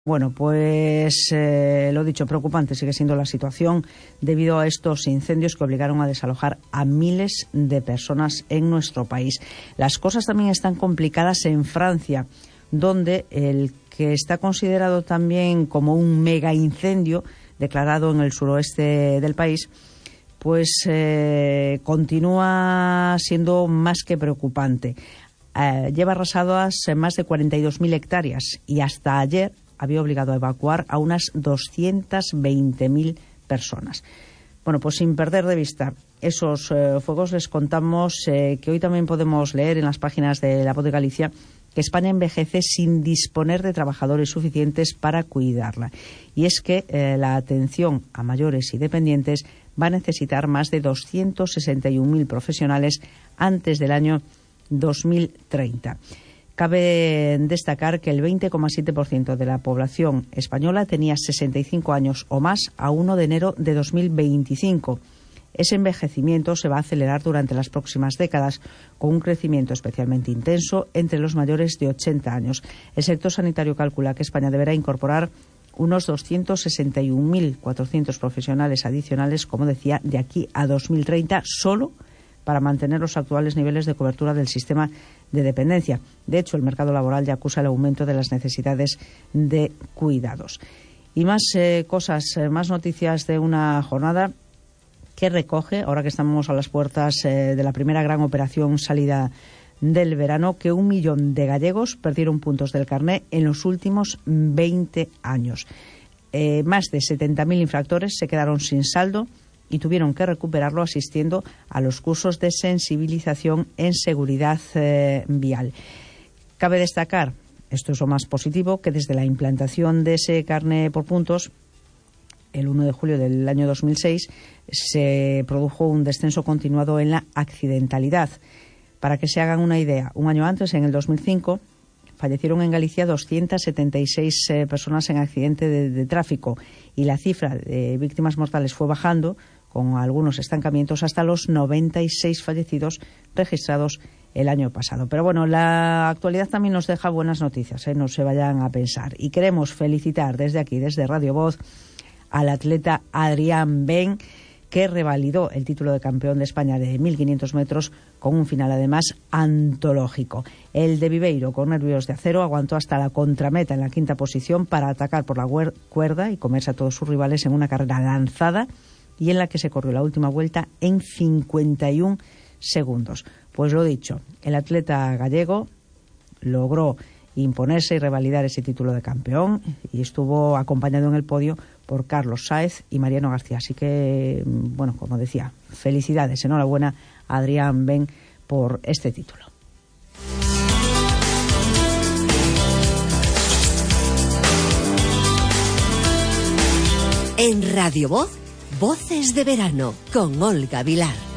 Bueno, pues lo dicho, preocupante sigue siendo la situación debido a estos incendios que obligaron a desalojar a miles de personas en nuestro país. Las cosas también están complicadas en Francia, donde el que está considerado también como un mega incendio declarado en el suroeste del país, pues continúa siendo más que preocupante. Lleva arrasadas más de 42.000 hectáreas y hasta ayer había obligado a evacuar a unas 220.000 personas. Bueno, pues sin perder de vista esos fuegos, les contamos que hoy también podemos leer en las páginas de La Voz de Galicia que España envejece sin disponer de trabajadores suficientes para cuidarla. Y es que la atención a mayores y dependientes va a necesitar más de 261.000 profesionales antes del año 2030. Cabe destacar que el 20,7% de la población española tenía 65 años o más a 1 de enero de 2025. Ese envejecimiento se va a acelerar durante las próximas décadas, con un crecimiento especialmente intenso entre los mayores de 80 años. El sector sanitario calcula que España deberá incorporar unos 261.400 profesionales adicionales, como decía, de aquí a 2030, solo para mantener los actuales niveles de cobertura del sistema de dependencia. De hecho, el mercado laboral ya acusa el aumento de las necesidades de cuidados. Y más cosas, más noticias de una jornada que recoge, ahora que estamos a las puertas de la primera gran operación salida del verano, que 1 millón de gallegos perdieron puntos del carné en los últimos 20 años. Más de 70.000 infractores se quedaron sin saldo y tuvieron que recuperarlo asistiendo a los cursos de sensibilización en seguridad vial. Cabe destacar, esto es lo más positivo, que desde la implantación de ese carné por puntos, el 1 de julio del año 2006, se produjo un descenso continuado en la accidentalidad. Para que se hagan una idea, un año antes, en el 2005, fallecieron en Galicia 276 personas en accidente de tráfico y la cifra de víctimas mortales fue bajando, con algunos estancamientos, hasta los 96 fallecidos registrados el año pasado. Pero bueno, la actualidad también nos deja buenas noticias, no se vayan a pensar. Y queremos felicitar desde aquí, desde Radio Voz, al atleta Adrián Ben, que revalidó el título de campeón de España de 1.500 metros con un final además antológico. El de Viveiro, con nervios de acero, aguantó hasta la contrameta en la quinta posición para atacar por la cuerda y comerse a todos sus rivales en una carrera lanzada y en la que se corrió la última vuelta en 51 segundos. Pues lo dicho, el atleta gallego logró imponerse y revalidar ese título de campeón y estuvo acompañado en el podio por Carlos Sáez y Mariano García. Así que, bueno, como decía, felicidades, enhorabuena a Adrián Ben por este título. En Radio Voz, Voces de Verano, con Olga Vilar.